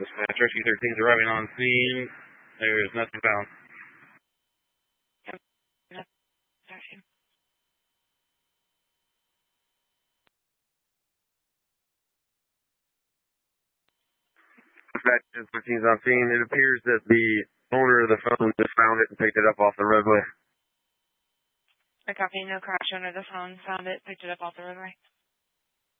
Dispatch, Rescue 13 is arriving on scene. There's nothing found. Dispatch 13 is on scene. It appears that the owner of the phone just found it and picked it up off the roadway. I copy. No crash. Owner of the phone found it, picked it up off the roadway.